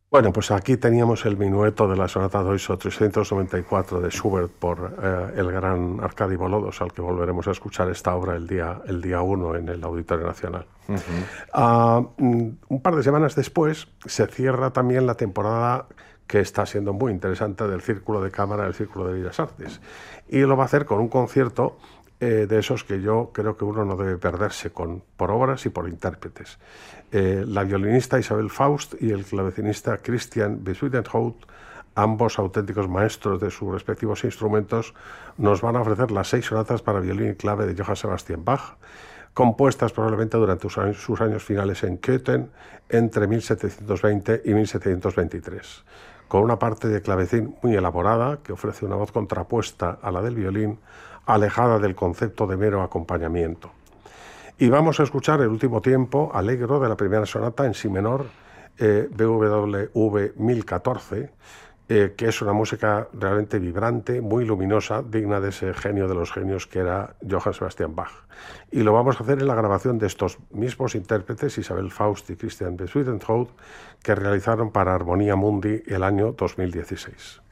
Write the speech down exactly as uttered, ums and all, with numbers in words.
Bueno, pues aquí teníamos el minueto de la sonata Deutsch trescientos noventa y cuatro de Schubert por eh, el gran Arkady Volodos, al que volveremos a escuchar esta obra el día, el día uno en el Auditorio Nacional. Ujú. Uh, un par de semanas después se cierra también la temporada que está siendo muy interesante del Círculo de Cámara del Círculo de Bellas Artes. Y lo va a hacer con un concierto eh, de esos que yo creo que uno no debe perderse, con, por obras y por intérpretes. Eh, la violinista Isabel Faust y el clavecinista Christian Bezuidenhout, ambos auténticos maestros de sus respectivos instrumentos, nos van a ofrecer las seis sonatas para violín y clave de Johann Sebastian Bach, compuestas probablemente durante sus años finales en Köthen entre mil setecientos veinte y mil setecientos veintitrés, con una parte de clavecín muy elaborada que ofrece una voz contrapuesta a la del violín, alejada del concepto de mero acompañamiento. Y vamos a escuchar el último tiempo Allegro de la primera sonata en si menor, eh, B W V mil catorce, eh, que es una música realmente vibrante, muy luminosa, digna de ese genio de los genios que era Johann Sebastian Bach. Y lo vamos a hacer en la grabación de estos mismos intérpretes, Isabel Faust y Christian Bezuidenhout, que realizaron para Armonía Mundi el año dos mil dieciséis.